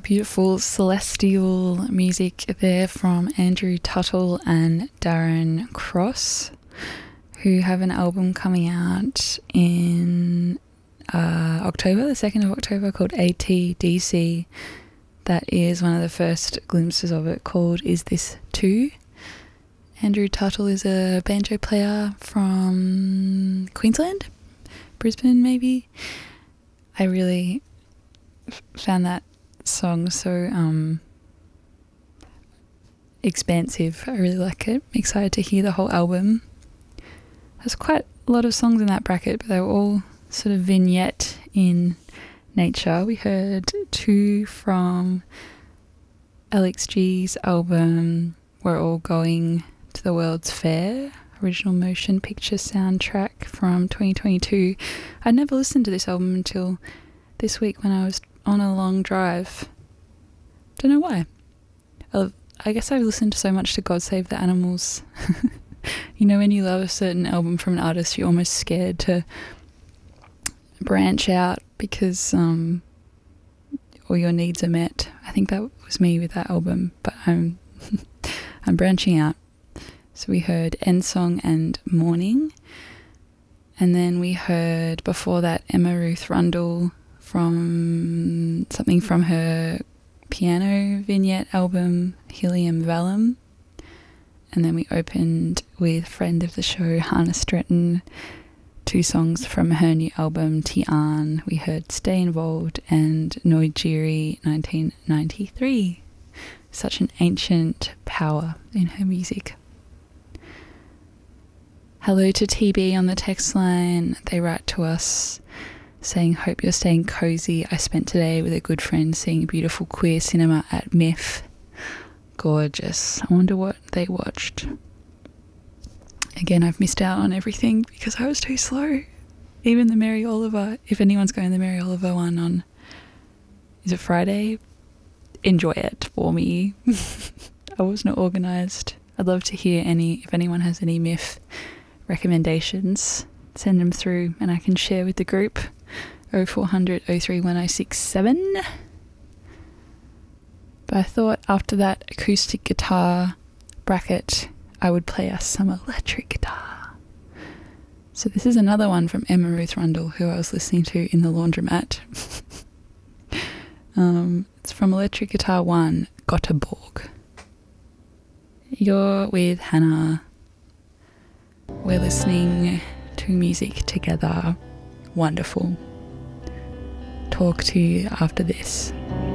Beautiful celestial music there from Andrew Tuttle and Darren Cross, who have an album coming out in October, the 2nd of October, called ATDC. That is one of the first glimpses of it, called Is This Two? Andrew Tuttle is a banjo player from Queensland, Brisbane maybe. I really found that song so expansive. I really like it. I'm excited to hear the whole album. There's quite a lot of songs in that bracket, but they were all sort of vignette in nature. We heard two from LXG's album We're All Going to the World's Fair, original motion picture soundtrack from 2022. I'd never listened to this album until this week when I was on a long drive. Don't know why. I guess I've listened so much to God Save the Animals. You know, when you love a certain album from an artist, you're almost scared to branch out because all your needs are met. I think that was me with that album, but I'm branching out. So we heard End Song and Morning, and then we heard before that Emma Ruth Rundle from something from her piano vignette album Helium Vellum, and then we opened with friend of the show Hannah Stretton, two songs from her new album Tian. We heard Stay Involved and Noijiri 1993. Such an ancient power in her music. Hello to TB on the text line. They write to us saying, hope you're staying cozy. I spent today with a good friend seeing beautiful queer cinema at MIFF. Gorgeous. I wonder what they watched. Again, I've missed out on everything because I was too slow. Even the Mary Oliver, if anyone's going to the Mary Oliver one on, is it Friday? Enjoy it for me. I was not organised. I'd love to hear if anyone has any MIFF recommendations, send them through and I can share with the group. 0400 03 1067. But I thought after that acoustic guitar bracket I would play us some electric guitar. So this is another one from Emma Ruth Rundle, who I was listening to in the laundromat. It's from Electric Guitar 1, Göteborg. You're with Hannah. We're listening to music together. Wonderful. Talk to you after this.